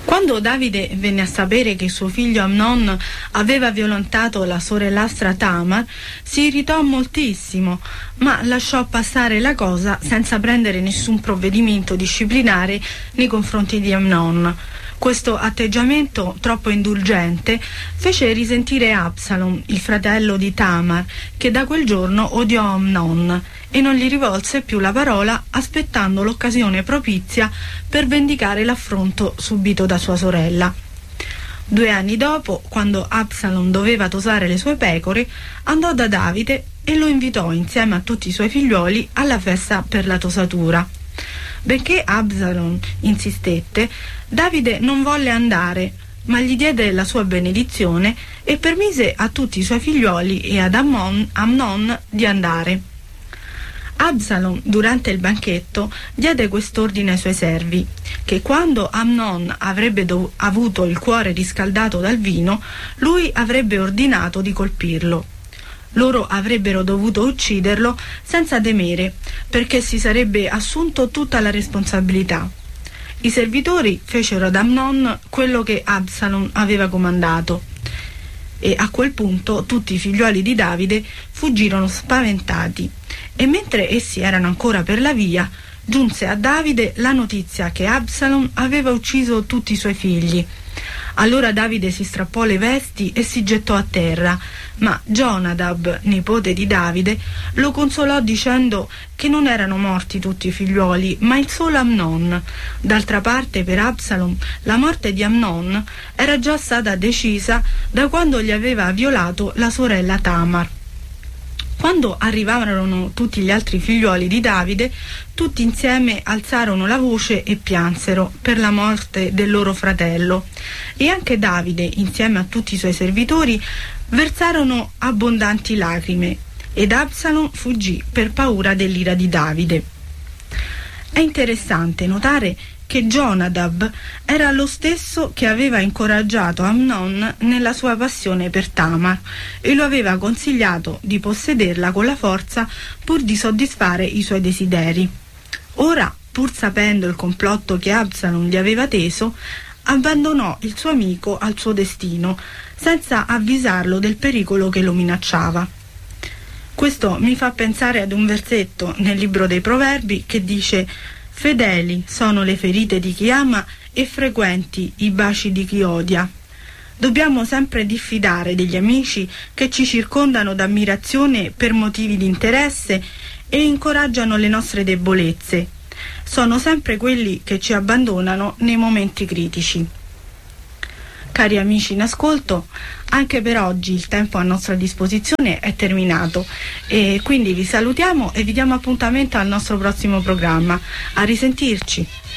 Quando Davide venne a sapere che suo figlio Amnon aveva violentato la sorellastra Tamar, si irritò moltissimo, ma lasciò passare la cosa senza prendere nessun provvedimento disciplinare nei confronti di Amnon. Questo atteggiamento troppo indulgente fece risentire Absalom, il fratello di Tamar, che da quel giorno odiò Amnon e non gli rivolse più la parola, aspettando l'occasione propizia per vendicare l'affronto subito da sua sorella. 2 anni dopo, quando Absalom doveva tosare le sue pecore, andò da Davide e lo invitò insieme a tutti i suoi figliuoli alla festa per la tosatura. Benché Absalom insistette, Davide non volle andare, ma gli diede la sua benedizione e permise a tutti i suoi figliuoli e ad Amnon di andare. Absalom, durante il banchetto, diede quest'ordine ai suoi servi, che quando Amnon avrebbe avuto il cuore riscaldato dal vino, lui avrebbe ordinato di colpirlo. Loro avrebbero dovuto ucciderlo senza temere, perché si sarebbe assunto tutta la responsabilità. I servitori fecero ad Amnon quello che Absalom aveva comandato, e a quel punto tutti i figliuoli di Davide fuggirono spaventati, e mentre essi erano ancora per la via, giunse a Davide la notizia che Absalom aveva ucciso tutti i suoi figli. Allora Davide si strappò le vesti e si gettò a terra, ma Jonadab, nipote di Davide, lo consolò dicendo che non erano morti tutti i figliuoli, ma il solo Amnon. D'altra parte, per Absalom, la morte di Amnon era già stata decisa da quando gli aveva violato la sorella Tamar. Quando arrivarono tutti gli altri figliuoli di Davide, tutti insieme alzarono la voce e piansero per la morte del loro fratello. E anche Davide, insieme a tutti i suoi servitori, versarono abbondanti lacrime, ed Absalom fuggì per paura dell'ira di Davide. È interessante notare che Jonadab era lo stesso che aveva incoraggiato Amnon nella sua passione per Tamar e lo aveva consigliato di possederla con la forza pur di soddisfare i suoi desideri. Ora, pur sapendo il complotto che Absalom gli aveva teso, abbandonò il suo amico al suo destino, senza avvisarlo del pericolo che lo minacciava. Questo mi fa pensare ad un versetto nel libro dei Proverbi che dice: «Fedeli sono le ferite di chi ama e frequenti i baci di chi odia». Dobbiamo sempre diffidare degli amici che ci circondano d'ammirazione per motivi di interesse e incoraggiano le nostre debolezze. Sono sempre quelli che ci abbandonano nei momenti critici. Cari amici in ascolto, anche per oggi il tempo a nostra disposizione è terminato e quindi vi salutiamo e vi diamo appuntamento al nostro prossimo programma. A risentirci!